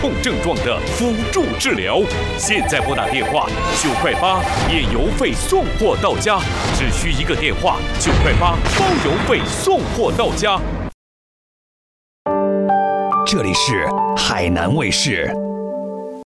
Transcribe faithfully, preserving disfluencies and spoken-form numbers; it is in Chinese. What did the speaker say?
痛症状的辅助治疗。现在拨打电话九块八，免邮费送货到家，只需一个电话，九块八包邮费送货到家。 这里是海南卫视。